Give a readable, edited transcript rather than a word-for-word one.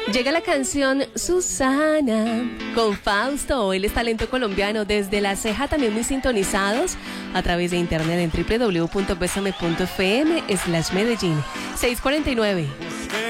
Llega la canción Susana con Fausto. Él es talento colombiano. Desde La Ceja también muy sintonizados a través de internet en www.besame.fm/Medellín. 6:49.